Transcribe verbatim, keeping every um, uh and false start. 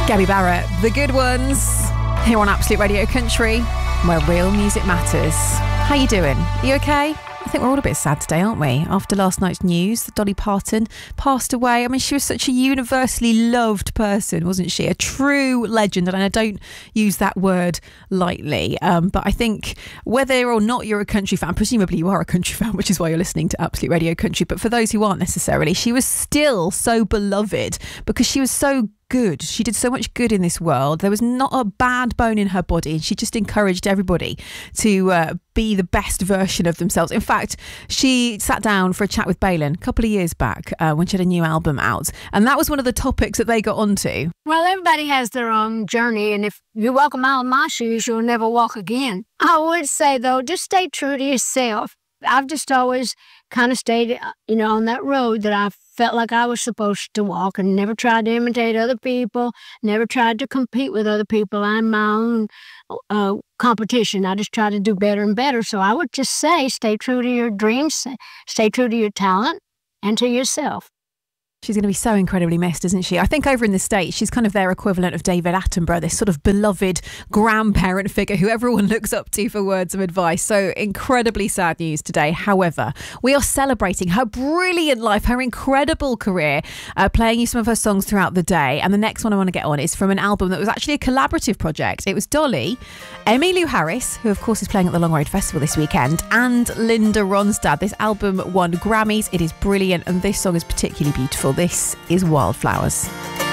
Gabby Barrett, The Good Ones, here on Absolute Radio Country, where real music matters. How you doing? Are you okay? I think we're all a bit sad today, aren't we? After last night's news that Dolly Parton passed away. I mean, she was such a universally loved person, wasn't she? A true legend. And I don't use that word lightly. Um, but I think whether or not you're a country fan, presumably you are a country fan, which is why you're listening to Absolute Radio Country. But for those who aren't necessarily, she was still so beloved because she was so good. She did so much good in this world. There was not a bad bone in her body, and she just encouraged everybody to uh, be the best version of themselves. In fact, she sat down for a chat with Baylan a couple of years back uh, when she had a new album out, and that was one of the topics that they got onto. Well, everybody has their own journey, and if you walk a mile in my shoes, you'll never walk again. I would say, though, just stay true to yourself. I've just always kind of stayed, you know, on that road that I felt like I was supposed to walk, and never tried to imitate other people, never tried to compete with other people. I'm my own uh, competition. I just try to do better and better. So I would just say, stay true to your dreams, stay true to your talent, and to yourself. She's going to be so incredibly missed, isn't she? I think over in the States, she's kind of their equivalent of David Attenborough, this sort of beloved grandparent figure who everyone looks up to for words of advice. So incredibly sad news today. However, we are celebrating her brilliant life, her incredible career, uh, playing you some of her songs throughout the day. And the next one I want to get on is from an album that was actually a collaborative project. It was Dolly, Emmylou Harris, who of course is playing at the Long Road Festival this weekend, and Linda Ronstadt. This album won Grammys. It is brilliant, and this song is particularly beautiful. This is Wildflowers.